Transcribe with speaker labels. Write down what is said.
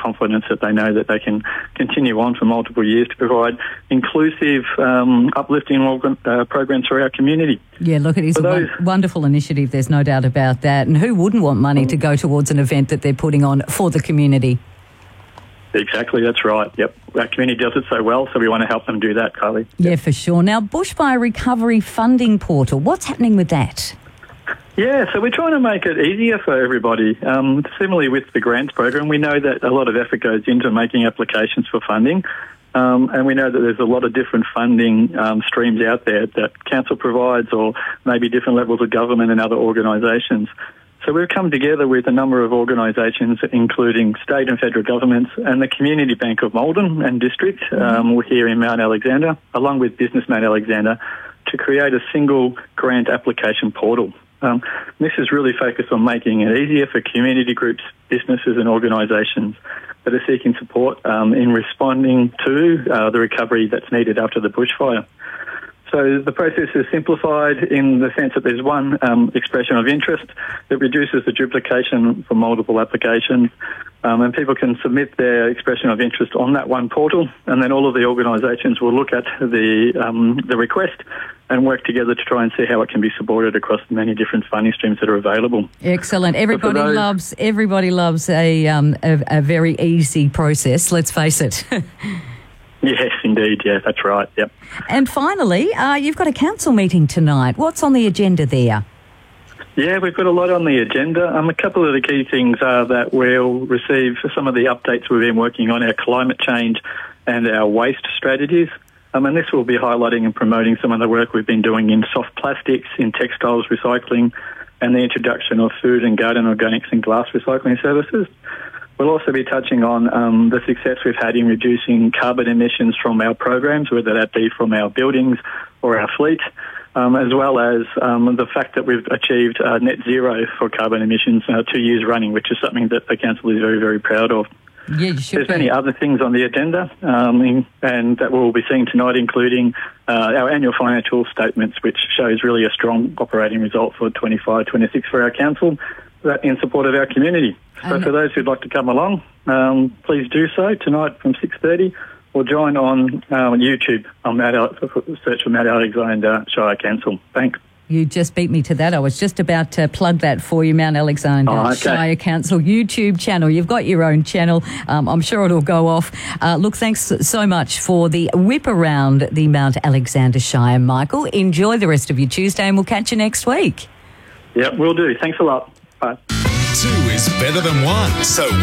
Speaker 1: confidence that they know that they can continue on for multiple years to provide inclusive, uplifting programs for our community.
Speaker 2: Yeah, look, it is a wonderful initiative, there's no doubt about that. And who wouldn't want money to go towards an event that they're putting on for the community?
Speaker 1: Exactly, that's right. Yep, our community does it so well, so we want to help them do that, Kylie.
Speaker 2: Yeah, for sure. Now, Bushfire Recovery Funding Portal, what's happening with that?
Speaker 1: Yeah, so we're trying to make it easier for everybody. Similarly with the grants program, we know that a lot of effort goes into making applications for funding, and we know that there's a lot of different funding streams out there that council provides, or maybe different levels of government and other organisations. So we've come together with a number of organisations, including state and federal governments and the Community Bank of Maldon and District here in Mount Alexander, along with Business Mount Alexander, to create a single grant application portal. This is really focused on making it easier for community groups, businesses and organisations that are seeking support in responding to the recovery that's needed after the bushfire. So the process is simplified in the sense that there's one expression of interest that reduces the duplication for multiple applications, and people can submit their expression of interest on that one portal, and then all of the organisations will look at the request and work together to try and see how it can be supported across the many different funding streams that are available.
Speaker 2: Excellent. Everybody loves a very easy process, let's face it.
Speaker 1: Yes, indeed. Yeah, that's right. Yep.
Speaker 2: And finally, you've got a council meeting tonight. What's on the agenda there?
Speaker 1: Yeah, we've got a lot on the agenda. A couple of the key things are that we'll receive some of the updates we've been working on, our climate change and our waste strategies. And this will be highlighting and promoting some of the work we've been doing in soft plastics, in textiles recycling, and the introduction of food and garden organics and glass recycling services. We'll also be touching on the success we've had in reducing carbon emissions from our programs, whether that be from our buildings or our fleet, as well as the fact that we've achieved net zero for carbon emissions 2 years running, which is something that the council is very, very proud of.
Speaker 2: Yeah, you should.
Speaker 1: There's many other things on the agenda and that we'll be seeing tonight, including our annual financial statements, which shows really a strong operating result for 25-26 for our council in support of our community. So for those who'd like to come along, please do so tonight from 6:30, or join on YouTube on search for Mount Alexander Shire Council. Thanks.
Speaker 2: You just beat me to that. I was just about to plug that for you, Mount Alexander Shire Council YouTube channel. You've got your own channel. I'm sure it'll go off. Look, thanks so much for the whip around the Mount Alexander Shire, Michael. Enjoy the rest of your Tuesday and we'll catch you next week.
Speaker 1: Yeah, will do. Thanks a lot. Bye.
Speaker 3: 2 is better than 1. So